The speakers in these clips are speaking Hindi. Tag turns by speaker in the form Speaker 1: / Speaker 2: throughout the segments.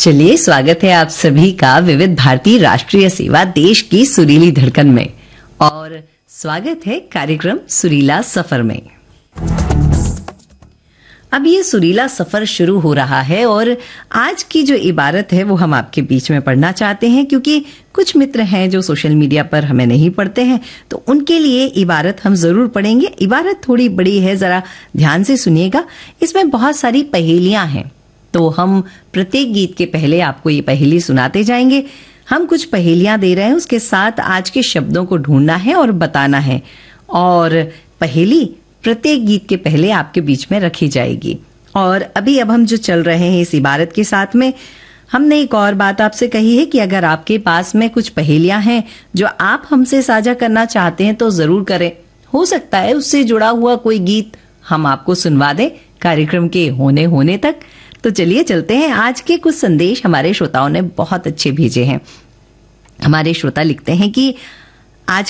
Speaker 1: चलिए, स्वागत है आप सभी का विविध भारती राष्ट्रीय सेवा देश की सुरीली धड़कन में। और स्वागत है कार्यक्रम सुरीला सफर में। अब ये सुरीला सफर शुरू हो रहा है और आज की जो इबारत है वो हम आपके बीच में पढ़ना चाहते हैं, क्योंकि कुछ मित्र हैं जो सोशल मीडिया पर हमें नहीं पढ़ते हैं, तो उनके लिए इबारत हम जरूर पढ़ेंगे। इबारत थोड़ी बड़ी है, जरा ध्यान से सुनिएगा। इसमें बहुत सारी पहेलियां हैं, तो हम प्रत्येक गीत के पहले आपको ये पहेली सुनाते जाएंगे। हम कुछ पहेलियां दे रहे हैं, उसके साथ आज के शब्दों को ढूंढना है और बताना है, और पहेली प्रत्येक गीत के पहले आपके बीच में रखी जाएगी। और अब हम जो चल रहे हैं इस इबारत के साथ में, हमने एक और बात आपसे कही है कि अगर आपके पास में कुछ पहेलियां हैं जो आप हमसे साझा करना चाहते हैं तो जरूर करें। हो सकता है उससे जुड़ा हुआ कोई गीत हम आपको सुनवा दें कार्यक्रम के होने तक। तो चलिए चलते हैं। आज के कुछ संदेश हमारे श्रोताओं ने बहुत अच्छे भेजे हैं। हमारे श्रोता लिखते हैं कि आज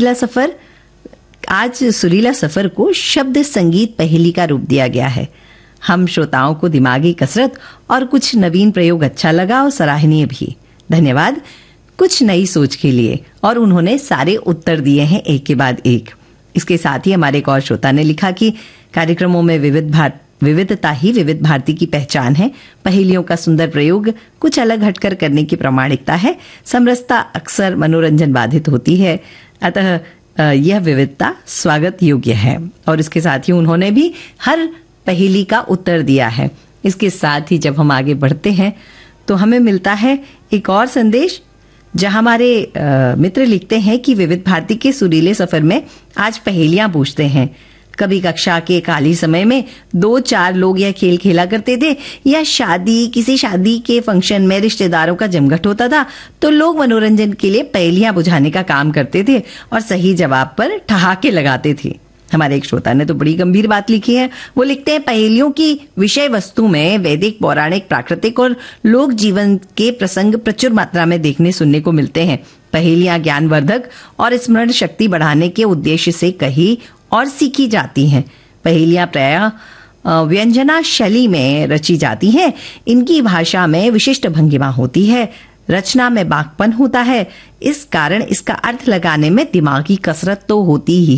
Speaker 1: सुरीला सफर को शब्द संगीत पहेली का रूप दिया गया है। हम श्रोताओं को दिमागी कसरत और कुछ नवीन प्रयोग अच्छा लगा और सराहनीय भी। धन्यवाद कुछ नई सोच के लिए। और उन्होंने सारे उत्तर दिए हैं एक के बाद एक। इसके साथ ही हमारे एक और श्रोता ने लिखा कि कार्यक्रमों में विविधता ही विविध भारती की पहचान है। पहेलियों का सुंदर प्रयोग कुछ अलग हटकर करने की प्रामाणिकता है। समरसता अक्सर मनोरंजन बाधित होती है, अतः यह विविधता स्वागत योग्य है। और इसके साथ ही उन्होंने भी हर पहेली का उत्तर दिया है। इसके साथ ही जब हम आगे बढ़ते हैं तो हमें मिलता है एक और संदेश, जहां हमारे मित्र लिखते हैं कि विविध भारती के सुरीले सफर में आज पहेलियां पूछते हैं। कभी कक्षा के खाली समय में 2-4 लोग यह खेल खेला करते थे, या किसी शादी के फंक्शन में रिश्तेदारों का जमघट होता था तो लोग मनोरंजन के लिए पहेलियां बुझाने का काम करते थे और सही जवाब पर ठहाके लगाते थे। हमारे एक श्रोता ने तो बड़ी गंभीर बात लिखी है। वो लिखते हैं, पहेलियों की विषय वस्तु में वैदिक, पौराणिक, प्राकृतिक और लोक जीवन के प्रसंग प्रचुर मात्रा में देखने सुनने को मिलते हैं। पहेलियां ज्ञानवर्धक और स्मरण शक्ति बढ़ाने के उद्देश्य से कही और सीखी जाती हैं। पहेलियां प्रायः व्यंजना शैली में रची जाती हैं। इनकी भाषा में विशिष्ट भंगिमा होती है, रचना में बाकपन होता है। इस कारण इसका अर्थ लगाने में दिमागी कसरत तो होती ही